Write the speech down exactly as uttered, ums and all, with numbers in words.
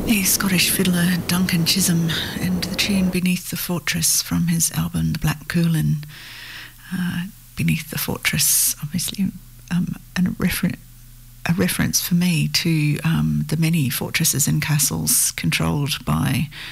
The Scottish fiddler Duncan Chisholm and the tune Beneath the Fortress from his album The Black Coolin. Uh, Beneath the Fortress, obviously um, a, refer- a reference for me to um, the many fortresses and castles controlled by